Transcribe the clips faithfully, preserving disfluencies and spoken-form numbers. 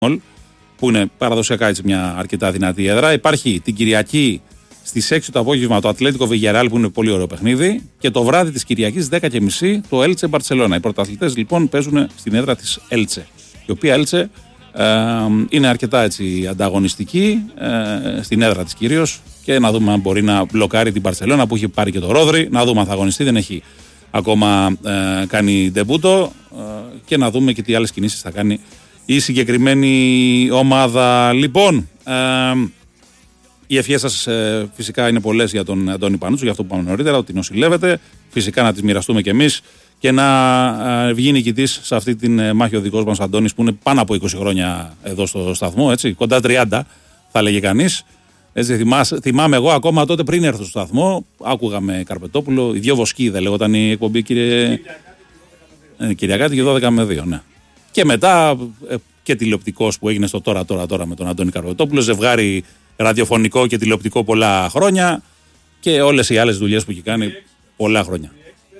που είναι παραδοσιακά έτσι μια αρκετά δυνατή έδρα. Υπάρχει την Κυριακή στις έξι το απόγευμα το Ατλέτικο Βιγιαρεάλ, που είναι πολύ ωραίο παιχνίδι, και το βράδυ της Κυριακής δέκα και μισή το Έλτσε Μπαρτσελώνα. Οι πρωταθλητές λοιπόν παίζουν στην έδρα της Έλτσε, η οποία Έλτσε ε, είναι αρκετά έτσι ανταγωνιστική, ε, στην έδρα της κυρίως, και να δούμε αν μπορεί να μπλοκάρει την Μπαρτσελώνα που έχει πάρει και το Ρόδρυ, να δούμε αν θα αγωνιστεί, δεν έχει ακόμα ε, κάνει ντεμπούτο, ε, και να δούμε και τι άλλες κινήσεις θα κάνει η συγκεκριμένη ομάδα. Λοιπόν, ε, οι ευχές σας ε, φυσικά είναι πολλές για τον Αντώνη Πανούτσο, για αυτό που είπαμε νωρίτερα, ότι νοσηλεύεται. Φυσικά να τις μοιραστούμε κι εμείς και να ε, βγει νικητής σε αυτή τη ε, μάχη ο δικός μας Αντώνης, που είναι πάνω από είκοσι χρόνια εδώ στο σταθμό, έτσι, κοντά τριάντα θα έλεγε κανείς. Έτσι, θυμάσαι, θυμάμαι εγώ ακόμα τότε πριν έρθω στο σταθμό, άκουγα με Καρπετόπουλο, οι δυο βοσκοί δεν λέγονταν η εκπομπή, κύριε ε, Κυριακάτη, και δώδεκα με δύο, ναι. Και μετά ε, και τηλεοπτικός που έγινε στο τώρα τώρα τώρα με τον Αντώνη Καρπετόπουλο, ζευγάρι ραδιοφωνικό και τηλεοπτικό πολλά χρόνια, και όλες οι άλλες δουλειές που έχει κάνει πολλά χρόνια.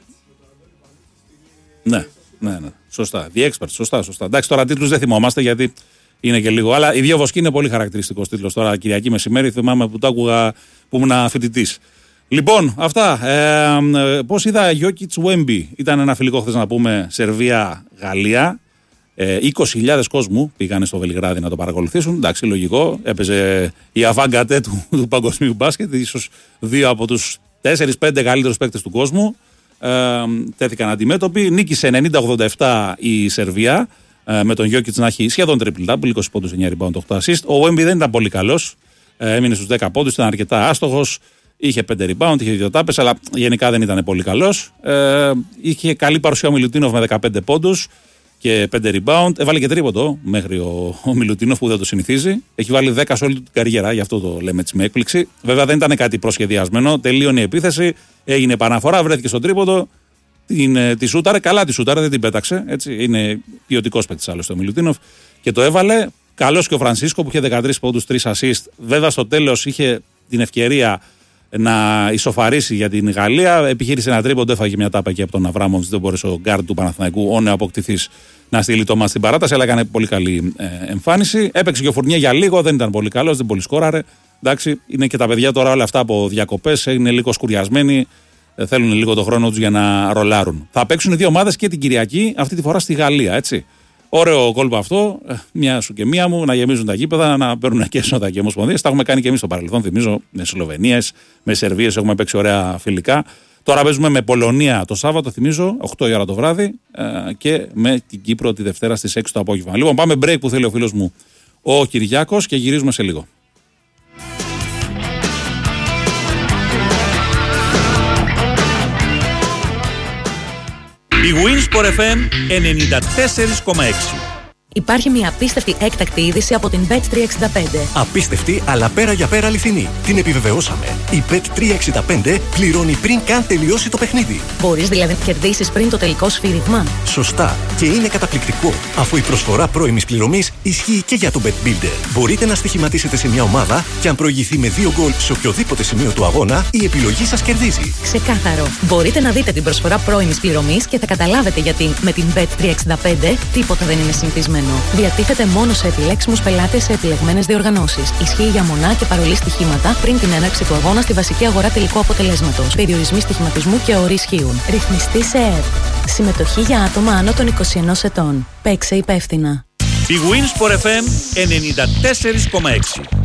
Ναι, ναι, ναι, σωστά. The Expert, σωστά, σωστά. Εντάξει, τώρα τίτλους δεν θυμόμαστε γιατί είναι και λίγο, αλλά οι δύο βοσκοί είναι πολύ χαρακτηριστικός τίτλος. Τώρα Κυριακή μεσημέρι θυμάμαι που το άκουγα που ήμουν φοιτητής. Λοιπόν, αυτά. Ε, πώς είδα Γιόκιτς Wemby? Ήταν ένα φιλικό χθες, να πούμε, Σερβία-Γαλλία. Ε, είκοσι χιλιάδες κόσμου πήγανε στο Βελιγράδι να το παρακολουθήσουν. Εντάξει, λογικό. Έπαιζε η αβάνγκατέ του, του παγκοσμίου μπάσκετ. Ίσως δύο από τους τέσσερις πέντε καλύτερους παίκτες του κόσμου ε, τέθηκαν αντιμέτωποι. Νίκησε ενενήντα ογδόντα επτά η Σερβία, ε, με τον Γιόκιτς να έχει σχεδόν triple-double, είκοσι πόντους, εννιά rebound, οκτώ assist. Ο Wemby δεν ήταν πολύ καλός. Ε, έμεινε στους δέκα πόντους, ήταν αρκετά άστοχος. Είχε πέντε rebound, είχε δύο τάπες, αλλά γενικά δεν ήταν πολύ καλός. Ε, είχε καλή παρουσία ο Μιλουτίνοφ με δεκαπέντε πόντους και πέντε rebound. Έβαλε και τρίποντο μέχρι ο, ο Μιλουτίνοφ, που δεν το συνηθίζει. Έχει βάλει δέκα σε όλη την καριέρα, γι' αυτό το λέμε έτσι με έκπληξη. Βέβαια δεν ήταν κάτι προσχεδιασμένο. Τελείωνε η επίθεση, έγινε επαναφορά, βρέθηκε στο τρίποντο, την, τη σούταρε. Καλά τη σούταρε, δεν την πέταξε. Έτσι. Είναι ποιοτικός παίκτης άλλωστε ο Μιλουτίνοφ, και το έβαλε. Καλός και ο Φρανσίσκο που είχε δεκατρείς πόντους, τρεις assist. Βέβαια στο τέλος είχε την ευκαιρία να ισοφαρίσει για την Γαλλία. Επιχείρησε ένα τρίποντο, έφαγε μια τάπα εκεί από τον Αβράμοβιτς. Δεν μπορούσε ο γκάρντ του Παναθηναϊκού, ο νεοαποκτηθής, να στείλει το μάτς στην παράταση, αλλά έκανε πολύ καλή ε, εμφάνιση. Έπαιξε και ο Φουρνιέ για λίγο, δεν ήταν πολύ καλός, δεν πολύ σκόραρε. Εντάξει, είναι και τα παιδιά τώρα όλα αυτά από διακοπές, είναι λίγο σκουριασμένοι, ε, θέλουν λίγο το χρόνο τους για να ρολάρουν. Θα παίξουν δύο ομάδες και την Κυριακή, αυτή τη φορά στη Γαλλία, έτσι. Ωραίο κόλπο αυτό, μια σου και μία μου, να γεμίζουν τα γήπεδα, να παίρνουν και έσοδα και ομοσπονδίες. Τα έχουμε κάνει και εμείς στο παρελθόν, θυμίζω, με Σλοβενίες, με Σερβίες, έχουμε παίξει ωραία φιλικά. Τώρα παίζουμε με Πολωνία το Σάββατο, θυμίζω, οκτώ η ώρα το βράδυ, και με την Κύπρο τη Δευτέρα στις έξι το απόγευμα. Λοιπόν, πάμε break που θέλει ο φίλος μου ο Κυριάκος και γυρίζουμε σε λίγο. Η Winsport εφ εμ ενενήντα τέσσερα κόμμα έξι. Υπάρχει μια απίστευτη έκτακτη είδηση από την μπετ τριακόσια εξήντα πέντε. Απίστευτη, αλλά πέρα για πέρα αληθινή. Την επιβεβαιώσαμε. Η μπετ τριακόσια εξήντα πέντε πληρώνει πριν καν τελειώσει το παιχνίδι. Μπορείς δηλαδή να κερδίσεις πριν το τελικό σφύριγμα. Σωστά. Και είναι καταπληκτικό, αφού η προσφορά πρώιμης πληρωμής ισχύει και για το Bet Builder. Μπορείτε να στοιχηματίσετε σε μια ομάδα και αν προηγηθεί με δύο γκολ σε οποιοδήποτε σημείο του αγώνα, η επιλογή σας κερδίζει. Ξεκάθαρο. Μπορείτε να δείτε την προσφορά πρώιμης πληρωμής και θα καταλάβετε γιατί με την μπετ τριακόσια εξήντα πέντε τίποτα δεν είναι συνηθισμένο. Διατίθεται μόνο σε επιλέξιμους πελάτες σε επιλεγμένες διοργανώσεις. Ισχύει για μονά και παρολί στοιχήματα πριν την έναρξη του αγώνα στη βασική αγορά τελικού αποτελέσματος. Περιορισμοί στοιχηματισμού και όροι ισχύουν. Ρυθμιστή σε ΕΕΠ. Συμμετοχή για άτομα άνω των είκοσι ενός ετών. Παίξε υπεύθυνα. Η Winsport εφ εμ ενενήντα τέσσερα κόμμα έξι.